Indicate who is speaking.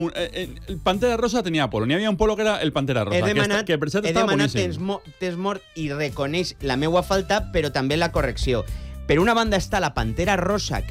Speaker 1: El Pantera Rosa tenia polo. N'hi havia un polo que era el Pantera Rosa. Que per cert estava boníssim.
Speaker 2: T'és mort i reconeix la meua falta, però també la correcció. Per una banda està la Pantera Rosa, que